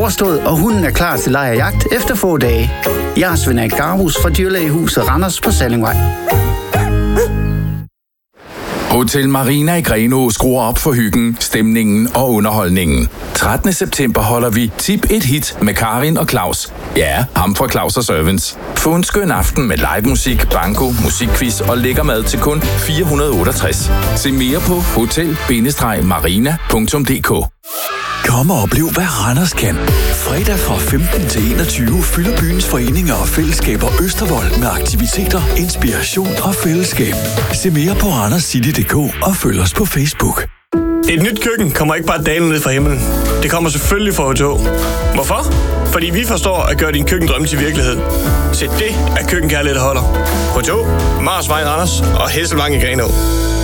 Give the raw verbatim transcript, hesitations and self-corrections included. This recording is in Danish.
overstået, og hunden er klar til lejrjagt efter få dage. Jeg er Svend Erik Garhus fra Dyrlægehuset Randers på Sallingvej. Hotel Marina i Grenaa skruer op for hyggen, stemningen og underholdningen. trettende september holder vi Tip et Hit med Karin og Claus. Ja, ham fra Claus og Servants. Få en skøn aften med live musik, banko, musikquiz og lækker mad til kun fire hundrede og otteogtres. Se mere på hotel bindestreg marina punktum d k. Kom og oplev, hvad Randers kan. Fredag fra femten til enogtyve fylder byens foreninger og fællesskaber Østervold med aktiviteter, inspiration og fællesskab. Se mere på randerscity punktum d k og følg os på Facebook. Et nyt køkken kommer ikke bare dalende ned fra himlen. Det kommer selvfølgelig fra H to. Hvorfor? Fordi vi forstår at gøre din køkkendrøm til virkelighed. Se, det er køkkenkærlighed, der holder. H to, Marsvej Randers og Hesselvang i Grenaa.